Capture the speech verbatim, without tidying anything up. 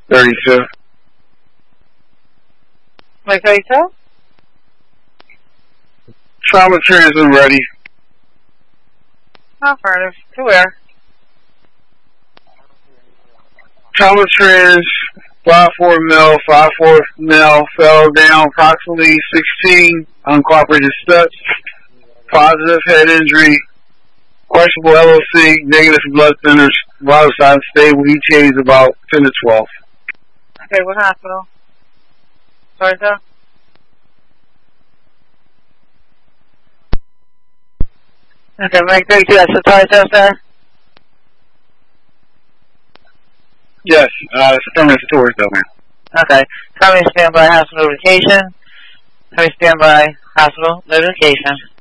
thirty-two. Mike thirty-two? Trauma transit ready. Affirmative. To where? Trauma trans, five four mil, five four mil, fell down approximately sixteen, uncooperated steps, positive head injury, questionable L O C, negative blood thinners, vital signs stable, E T A is about ten to twelve. Okay, what hospital? Sorry, sir? Okay, Mike thirty-two, that's the Torres, sir? Yes, uh, it's affirmative towards though, man. Okay. Tell me to stand by hospital notification. Tell me to stand by hospital notification.